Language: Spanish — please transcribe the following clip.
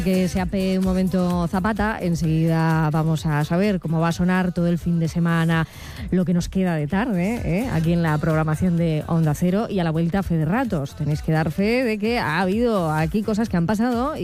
Que se ape un momento Zapata, enseguida vamos a saber cómo va a sonar todo el fin de semana, lo que nos queda de tarde, aquí en la programación de Onda Cero, y a la vuelta fe de ratos. Tenéis que dar fe de que ha habido aquí cosas que han pasado